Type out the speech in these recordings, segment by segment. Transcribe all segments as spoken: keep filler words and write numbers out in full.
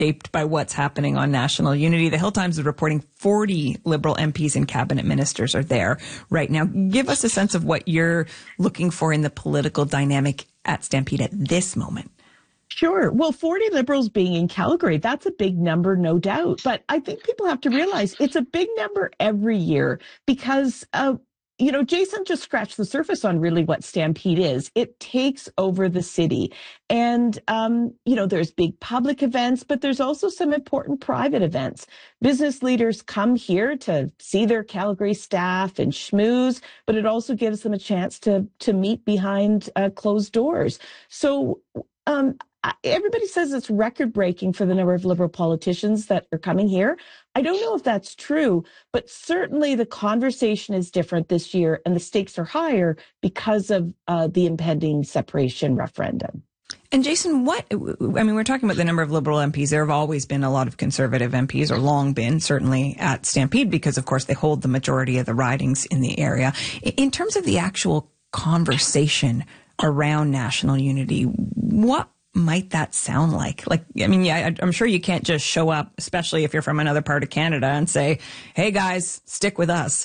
shaped by what's happening on National Unity. The Hill Times is reporting forty Liberal M Ps and cabinet ministers are there right now. Give us a sense of what you're looking for in the political dynamic at Stampede at this moment. Sure. Well, forty Liberals being in Calgary, that's a big number, no doubt. But I think people have to realize it's a big number every year because, uh, you know, Jason just scratched the surface on really what Stampede is. It takes over the city. And, um, you know, there's big public events, but there's also some important private events. Business leaders come here to see their Calgary staff and schmooze, but it also gives them a chance to, to meet behind uh, closed doors. So, um, everybody says it's record-breaking for the number of Liberal politicians that are coming here. I don't know if that's true, but certainly the conversation is different this year and the stakes are higher because of uh, the impending separation referendum. And Jason, what, I mean, we're talking about the number of Liberal M Ps. There have always been a lot of Conservative M Ps, or long been, certainly at Stampede, because, of course, they hold the majority of the ridings in the area. In terms of the actual conversation around national unity, what might that sound like? Like, I mean, yeah, I'm sure you can't just show up, especially if you're from another part of Canada, and say, hey, guys, stick with us.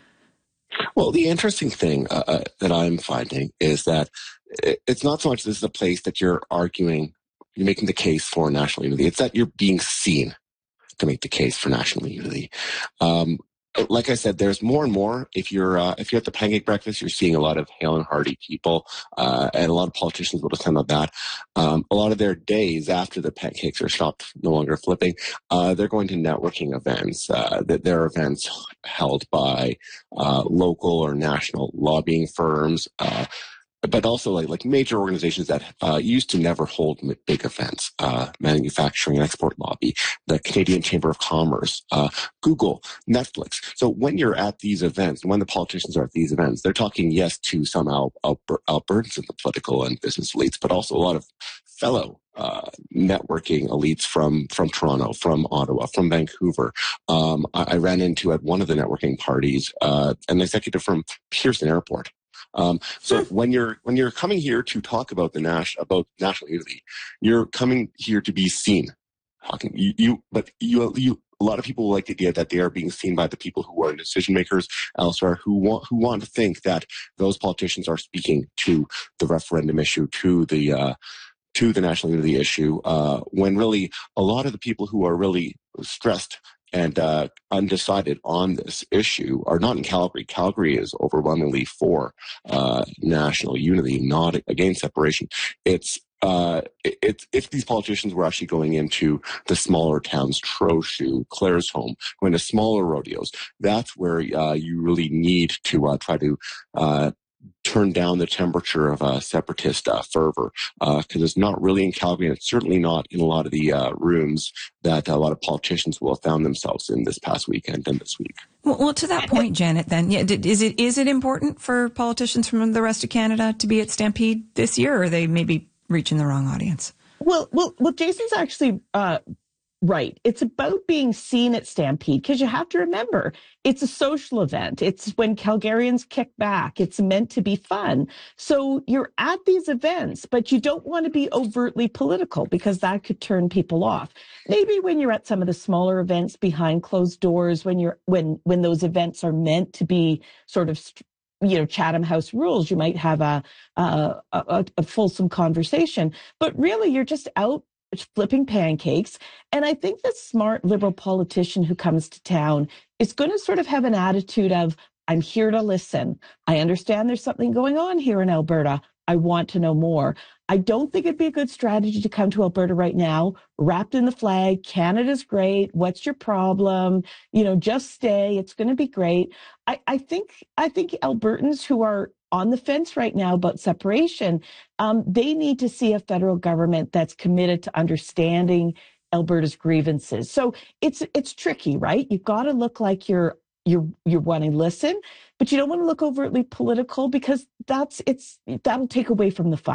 Well, the interesting thing uh, that I'm finding is that it's not so much this is a place that you're arguing, you're making the case for national unity. It's that you're being seen to make the case for national unity. Um, Like I said, there's more and more. If you're uh, if you're at the pancake breakfast, you're seeing a lot of hale and hearty people, uh, and a lot of politicians will attend on that. Um, a lot of their days after the pancakes are stopped, no longer flipping, uh, they're going to networking events. Uh, that there are events held by uh, local or national lobbying firms. Uh, But also like like major organizations that uh, used to never hold big events, uh, manufacturing and export lobby, the Canadian Chamber of Commerce, uh, Google, Netflix. So when you're at these events, when the politicians are at these events, they're talking, yes, to some Al- Al- Albertans in the political and business elites, but also a lot of fellow uh, networking elites from from Toronto, from Ottawa, from Vancouver. Um, I, I ran into at one of the networking parties uh, an executive from Pearson Airport. Um, so when you're when you're coming here to talk about the Nash about national unity, you're coming here to be seen. Talking you, you but you you a lot of people like the idea that they are being seen by the people who are decision makers elsewhere, who want who want to think that those politicians are speaking to the referendum issue, to the uh, to the national unity issue, uh, when really a lot of the people who are really stressed and uh, undecided on this issue are not in Calgary. Calgary is overwhelmingly for uh, national unity, not against separation. It's uh, it, if these politicians were actually going into the smaller towns, Trochu, Claresholm, going to smaller rodeos, that's where uh, you really need to uh, try to uh, turn down the temperature of uh, separatist uh, fervor, because uh, it's not really in Calgary, and it's certainly not in a lot of the uh, rooms that a lot of politicians will have found themselves in this past weekend and this week. Well, well to that point, Janet, then, yeah, is it is it important for politicians from the rest of Canada to be at Stampede this year, or are they maybe reaching the wrong audience? Well, well, well, Jason's actually uh, right. It's about being seen at Stampede, because you have to remember, it's a social event. It's when Calgarians kick back. It's meant to be fun. So you're at these events, but you don't want to be overtly political, because that could turn people off. Maybe when you're at some of the smaller events behind closed doors, when you're when when those events are meant to be sort of, you know, Chatham House rules, you might have a a, a, a fulsome conversation. But really, you're just out flipping pancakes. And I think the smart Liberal politician who comes to town is going to sort of have an attitude of, I'm here to listen. I understand there's something going on here in Alberta. I want to know more. I don't think it'd be a good strategy to come to Alberta right now, wrapped in the flag. Canada's great. What's your problem? You know, just stay. It's going to be great. I, I think, I think Albertans who are on the fence right now about separation, um, they need to see a federal government that's committed to understanding Alberta's grievances. So it's it's tricky, right? You've got to look like you're you're you're wanting to listen, but you don't want to look overtly political, because that's it's that'll take away from the fun.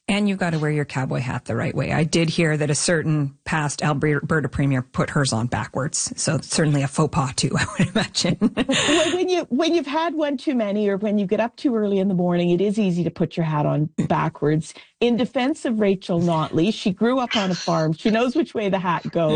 And you've got to wear your cowboy hat the right way. I did hear that a certain past Alberta premier put hers on backwards. So certainly a faux pas too, I would imagine. Well, when you, when you've had one too many, or when you get up too early in the morning, it is easy to put your hat on backwards. In defense of Rachel Notley, she grew up on a farm. She knows which way the hat goes.